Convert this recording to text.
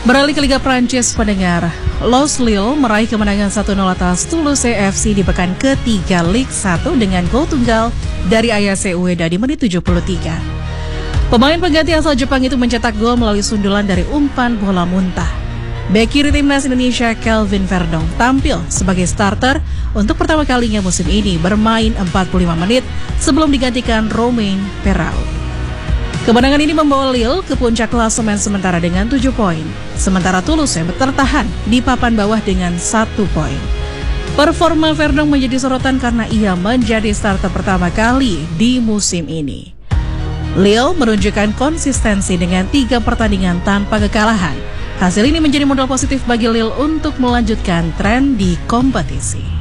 Beralih ke Liga Prancis, pendengar, Los Lille meraih kemenangan 1-0 atas Toulouse FC di pekan ketiga Ligue 1 dengan gol tunggal dari Ayase Ueda di menit 73. Pemain pengganti asal Jepang itu mencetak gol melalui sundulan dari umpan bola muntah. Bek kiri timnas Indonesia Kelvin Verdong tampil sebagai starter untuk pertama kalinya musim ini, bermain 45 menit sebelum digantikan Romain Perraud. Kemenangan ini membawa Lille ke puncak klasemen sementara dengan 7 poin. Sementara Toulouse bertahan di papan bawah dengan 1 poin. Performa Verdong menjadi sorotan karena ia menjadi starter pertama kali di musim ini. Lille menunjukkan konsistensi dengan 3 pertandingan tanpa kekalahan. Hasil ini menjadi modal positif bagi Lille untuk melanjutkan tren di kompetisi.